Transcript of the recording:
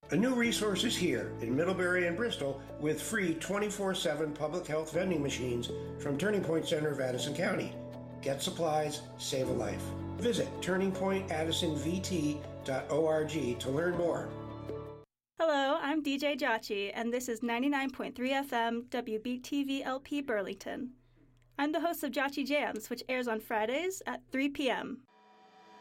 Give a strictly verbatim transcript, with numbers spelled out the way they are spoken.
A new resource is here in Middlebury and Bristol with free twenty-four seven public health vending machines from Turning Point Center of Addison County. Get supplies, save a life. Visit turning point addison v t dot org to learn more. Hello, I'm D J Jachi, and this is ninety-nine point three F M W B T V L P Burlington. I'm the host of Jachi Jams, which airs on Fridays at three p.m.